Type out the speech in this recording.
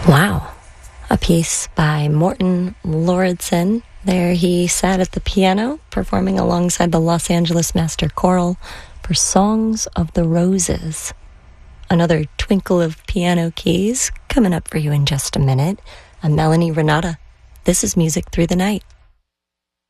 Wow. A piece by Morten Lauridsen. There he sat at the piano, performing alongside the Los Angeles Master Choral for Songs of the Roses. Another twinkle of piano keys coming up for you in just a minute. I'm Melanie Renata. This is Music Through the Night.